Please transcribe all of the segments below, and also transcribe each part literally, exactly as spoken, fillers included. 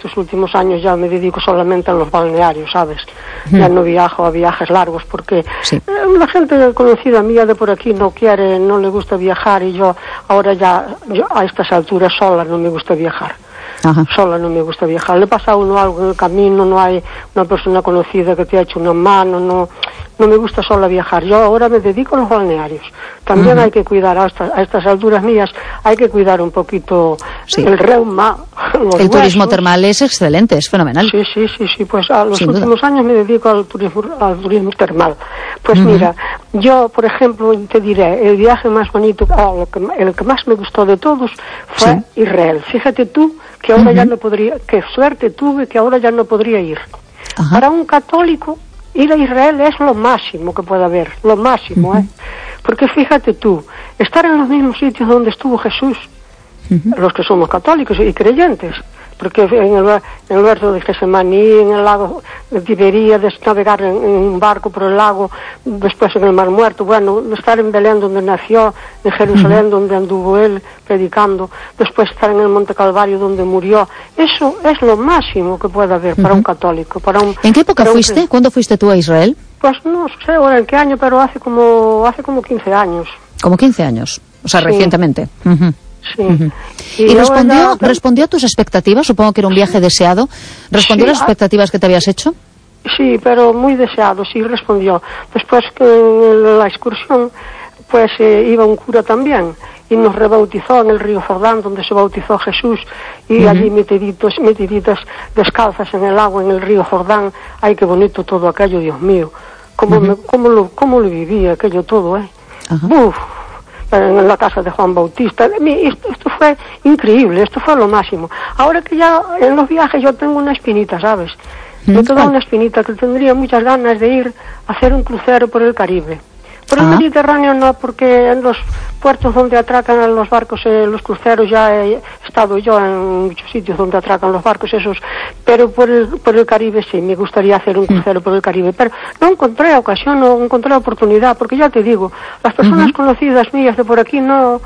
estos últimos años ya me dedico solamente a los balnearios, ¿sabes? Mm. Ya no viajo a viajes largos porque sí. eh, la gente conocida mía de por aquí no quiere, no le gusta viajar y yo ahora ya, yo a estas alturas sola no me gusta viajar. Ajá. Sola no me gusta viajar. Le pasa a uno algo en el camino, no hay una persona conocida que te ha hecho una mano, no no me gusta sola viajar. Yo ahora me dedico a los balnearios. También uh-huh. hay que cuidar, a, esta, a estas alturas mías, hay que cuidar un poquito sí. el reuma, los El huesos. Turismo termal es excelente, es fenomenal. Sí, sí, sí, sí. Pues a los Sin últimos duda. años me dedico al turismo, al turismo termal. Pues uh-huh. mira, yo, por ejemplo, te diré, el viaje más bonito, oh, el, que, el que más me gustó de todos fue sí. Israel. Fíjate tú que ahora uh-huh. ya no podría, qué suerte tuve que ahora ya no podría ir. Uh-huh. Para un católico, ir a Israel es lo máximo que puede haber, lo máximo, uh-huh. ¿eh? Porque fíjate tú, estar en los mismos sitios donde estuvo Jesús, uh-huh. los que somos católicos y creyentes, porque en el, en el verso de Getsemaní, en el lago de Tiberíades, navegar en, en un barco por el lago, después en el Mar Muerto, bueno, estar en Belén donde nació, en Jerusalén uh-huh. donde anduvo él predicando, después estar en el Monte Calvario donde murió, eso es lo máximo que puede haber uh-huh. para un católico. Para un, ¿En qué época fuiste? Un... ¿Cuándo fuiste tú a Israel? Pues no sé ahora en qué año, pero hace como hace como quince años. Como quince años, o sea, sí. recientemente. Uh-huh. Sí. Uh-huh. ¿Y, ¿Y respondió, ya... respondió a tus expectativas? Supongo que era un viaje deseado. ¿Respondió sí, a las expectativas que te habías hecho? Sí, pero muy deseado, sí respondió. Después que en la excursión, pues eh, iba un cura también y nos rebautizó en el río Jordán, donde se bautizó Jesús, y uh-huh. allí metiditos, metiditas descalzas en el agua, en el río Jordán. Ay, qué bonito todo aquello, Dios mío. Cómo, uh-huh. me, cómo, lo, cómo lo vivía aquello todo, ¿eh? Uh-huh. Uf. En la casa de Juan Bautista. Esto, esto fue increíble, esto fue lo máximo. Ahora que ya en los viajes yo tengo una espinita, ¿sabes? Me queda una espinita que tendría muchas ganas de ir a hacer un crucero por el Caribe. Por el ah. Mediterráneo no, porque en los puertos donde atracan los barcos, eh, los cruceros, ya he estado yo en muchos sitios donde atracan los barcos esos, pero por el, por el Caribe sí, me gustaría hacer un crucero por el Caribe, pero no encontré ocasión, no encontré oportunidad, porque ya te digo, las personas uh-huh. conocidas mías de por aquí no,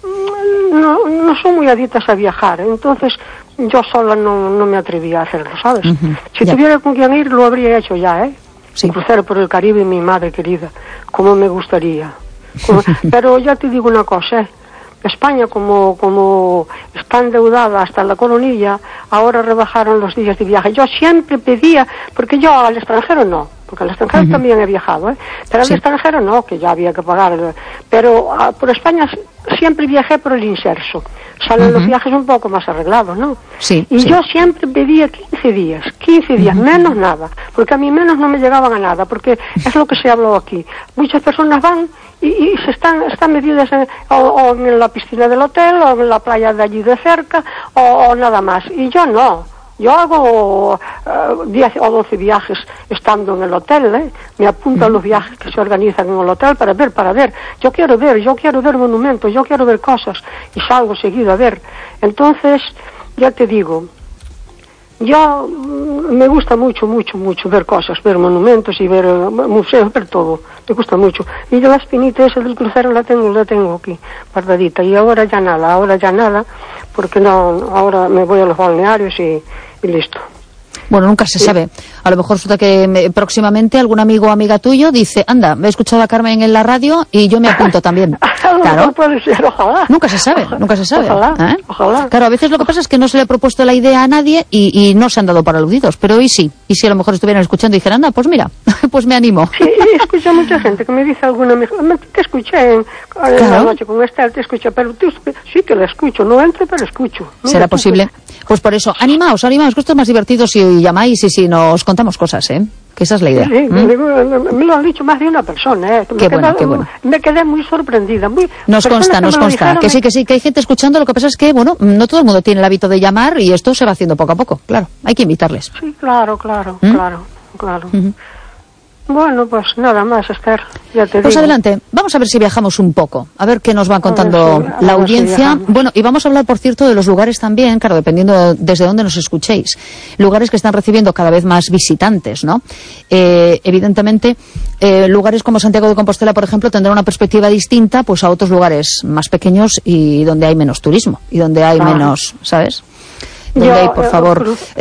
no, no son muy adictas a viajar, entonces yo sola no, no me atrevía a hacerlo, ¿sabes? Uh-huh. Si yeah. tuviera con quien ir, lo habría hecho ya, ¿eh? Sí. Un crucero por el Caribe, mi madre querida, como me gustaría. Como, pero ya te digo una cosa, ¿eh? España, como como está endeudada hasta la coronilla, ahora rebajaron los días de viaje. Yo siempre pedía, porque yo al extranjero no, porque al extranjero uh-huh. también he viajado, ¿eh? Pero al sí. extranjero no, que ya había que pagar. Pero a, por España siempre viajé por el inserso. Salen uh-huh. los viajes un poco más arreglados, ¿no? Sí, y sí. yo siempre pedía quince días, quince días, uh-huh. menos nada, porque a mí menos no me llegaban a nada, porque es lo que se habló aquí. Muchas personas van y, y se están, están metidas en, o, o en la piscina del hotel, o en la playa de allí de cerca, o, o nada más. Y yo no. Yo hago uh, diez o doce viajes estando en el hotel, ¿eh? Me apunto a los viajes que se organizan en el hotel para ver, para ver. Yo quiero ver, yo quiero ver monumentos, yo quiero ver cosas y salgo seguido a ver. Entonces, ya te digo, yo mm, me gusta mucho, mucho, mucho ver cosas, ver monumentos y ver uh, museos, ver todo. Me gusta mucho. Y yo la espinita esa del crucero la tengo, la tengo aquí, guardadita. Y ahora ya nada, ahora ya nada, porque no, ahora me voy a los balnearios y y listo. Bueno, nunca se sí. sabe. A lo mejor resulta que me, próximamente algún amigo o amiga tuyo dice, anda, me he escuchado a Carmen en la radio y yo me apunto también. Claro. Puede ser, ojalá. Nunca se sabe, ojalá. nunca se sabe. Ojalá, ¿Eh? ojalá. Claro, a veces lo que pasa es que no se le ha propuesto la idea a nadie y, y no se han dado por aludidos, pero hoy sí. Y si a lo mejor estuvieran escuchando y dijeran, anda, pues mira, pues me animo. Sí, y escucho mucha gente que me dice alguna, me, te escuché en, en claro. la noche con Estel, te escuché, pero tú, sí que la escucho, no entro, pero escucho. Mira, ¿será posible? Que... Pues por eso, animaos, animaos, que esto es más divertido si llamáis y si nos contamos cosas, ¿eh? Que esa es la idea. Sí, ¿Mm? me, me lo han dicho más de una persona, ¿eh? Qué me bueno, quedé, qué bueno. Me quedé muy sorprendida. Muy, nos consta, nos consta. Dijeron, que sí, que sí, que hay gente escuchando. Lo que pasa es que, bueno, no todo el mundo tiene el hábito de llamar y esto se va haciendo poco a poco. Claro, hay que invitarles. Sí, claro, claro, ¿Mm? claro, claro. Uh-huh. Bueno, pues nada más, Esther, ya te digo. Pues adelante, vamos a ver si viajamos un poco, a ver qué nos va contando si, la audiencia. Si bueno, y vamos a hablar, por cierto, de los lugares también, claro, dependiendo desde dónde nos escuchéis. Lugares que están recibiendo cada vez más visitantes, ¿no? Eh, evidentemente, eh, lugares como Santiago de Compostela, por ejemplo, tendrán una perspectiva distinta pues a otros lugares más pequeños y donde hay menos turismo, y donde hay ah. menos, ¿sabes? Donde Yo, hay, por eh, favor...